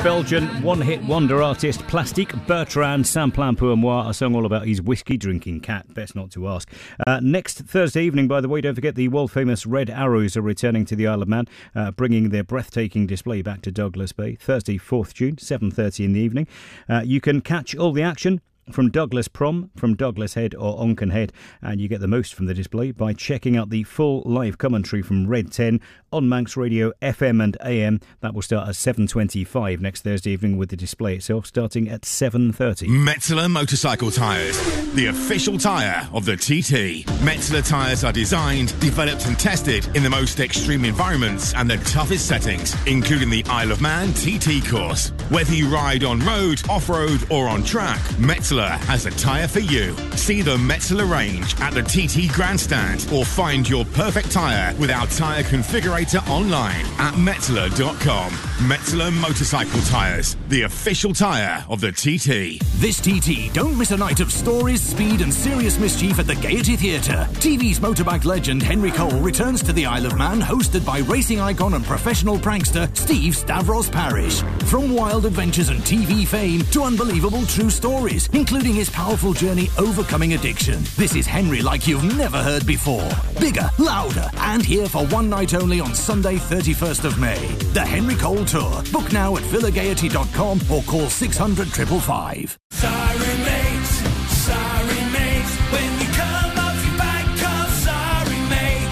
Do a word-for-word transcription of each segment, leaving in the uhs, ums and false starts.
Belgian one-hit wonder artist Plastique Bertrand Saint-Plan pour moi, a song all about his whiskey-drinking cat. Best not to ask. Uh, next Thursday evening, by the way, don't forget the world-famous Red Arrows are returning to the Isle of Man, uh, bringing their breathtaking display back to Douglas Bay. Thursday, fourth June, seven thirty in the evening. Uh, you can catch all the action from Douglas Prom, from Douglas Head or Onken Head, and you get the most from the display by checking out the full live commentary from Red ten on Manx Radio F M and A M. That will start at seven twenty-five next Thursday evening, with the display itself starting at seven thirty. Metzeler Motorcycle Tyres, the official tyre of the T T. Metzeler tyres are designed, developed and tested in the most extreme environments and the toughest settings, including the Isle of Man T T course. Whether you ride on road, off-road or on track, Metzeler has a tyre for you. See the Metzeler range at the T T Grandstand or find your perfect tyre with our tyre configurator online at metzeler dot com. Metzeler Motorcycle Tyres, the official tyre of the T T. This T T, don't miss a night of stories, speed and serious mischief at the Gaiety Theatre. T V's motorbike legend Henry Cole returns to the Isle of Man, hosted by racing icon and professional prankster Steve Stavros Parrish. From wild adventures and T V fame to unbelievable true stories, including his powerful journey overcoming addiction. This is Henry like you've never heard before. Bigger, louder, and here for one night only on Sunday, thirty-first of May. The Henry Cole Tour. Book now at villa gaiety dot com or call six hundred, five five five. Sorry mate, sorry mate, when you come off your bike, call sorry mate.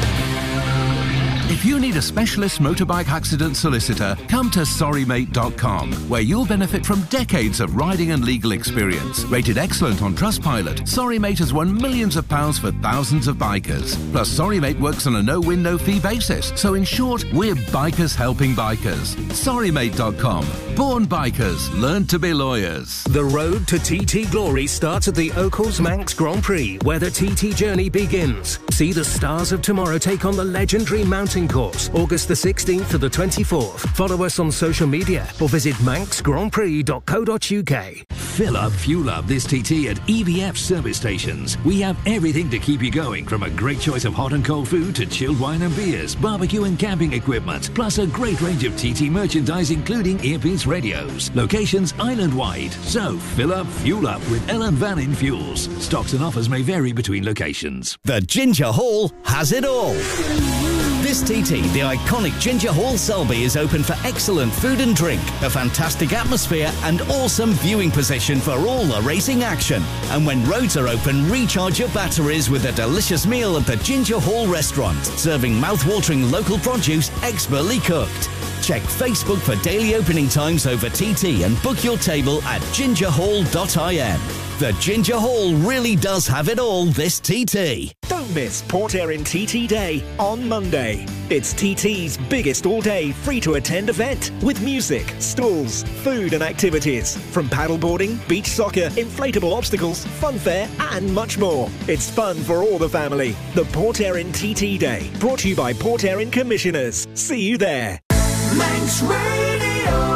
If you need a specialist motorbike accident solicitor, come to sorry mate dot com, where you'll benefit from decades of riding and legal experience. Rated excellent on Trustpilot, SorryMate has won millions of pounds for thousands of bikers. Plus, SorryMate works on a no-win, no-fee basis. So in short, we're bikers helping bikers. sorry mate dot com. Born bikers, learn to be lawyers. The road to T T glory starts at the Oakles Manx Grand Prix, where the T T journey begins. See the stars of tomorrow take on the legendary mountain course, August the sixteenth to the twenty-fourth. Follow us on social media or visit manx grand prix dot co dot uk. Fill up, fuel up this T T at E V F service stations. We have everything to keep you going, from a great choice of hot and cold food to chilled wine and beers, barbecue and camping equipment, plus a great range of T T merchandise, including earpiece radios. Locations island-wide. So fill up, fuel up with Ellen Van in Fuels. Stocks and offers may vary between locations. The Ginger Hall has it all. This T T, the iconic Ginger Hall Selby, is open for excellent food and drink, a fantastic atmosphere and awesome viewing position for all the racing action. And when roads are open, recharge your batteries with a delicious meal at the Ginger Hall restaurant, serving mouth-watering local produce expertly cooked. Check Facebook for daily opening times over T T and book your table at ginger hall dot I N. The Ginger Hall really does have it all this T T. Don't miss Port Erin T T Day on Monday. It's T T's biggest all-day free-to-attend event with music, stalls, food and activities. From paddleboarding, beach soccer, inflatable obstacles, fun fair and much more. It's fun for all the family. The Port Erin T T Day, brought to you by Port Erin Commissioners. See you there. Manx Radio.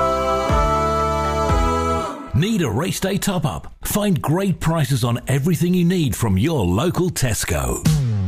Need a race day top-up? Find great prices on everything you need from your local Tesco.